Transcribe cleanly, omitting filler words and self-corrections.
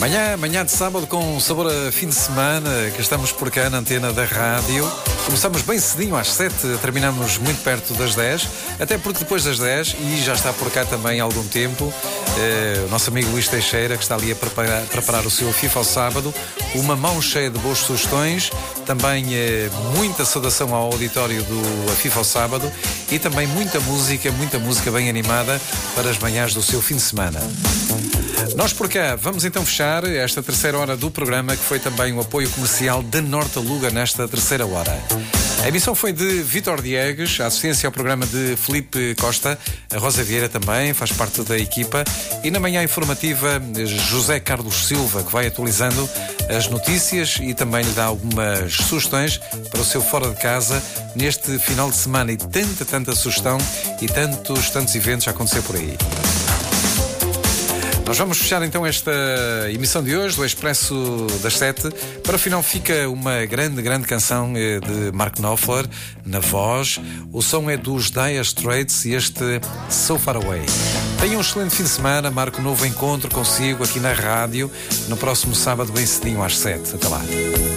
Manhã de sábado com sabor a fim de semana, que estamos por cá na antena da rádio. Começamos bem cedinho às 7, terminamos muito perto das 10, até porque depois das 10, e já está por cá também há algum tempo, o nosso amigo Luís Teixeira, que está ali a preparar o seu FIFA ao sábado, uma mão cheia de boas sugestões, também muita saudação ao auditório do FIFA ao sábado e também muita música bem animada para as manhãs do seu fim de semana. Nós por cá vamos então fechar esta terceira hora do programa, que foi também o apoio comercial da Nortaluga nesta terceira hora. A emissão foi de Vítor Diegues, a assistência ao programa de Filipe Costa, a Rosa Vieira também faz parte da equipa, e na manhã informativa José Carlos Silva, que vai atualizando as notícias e também lhe dá algumas sugestões para o seu fora de casa neste final de semana, e tanta sugestão e tantos eventos a acontecer por aí. Nós vamos fechar então esta emissão de hoje do Expresso das 7. Para o final fica uma grande canção de Mark Knopfler na voz. O som é dos Dire Straits e este So Far Away. Tenha um excelente fim de semana. Marco um novo encontro consigo aqui na rádio no próximo sábado bem cedinho às 7. Até lá.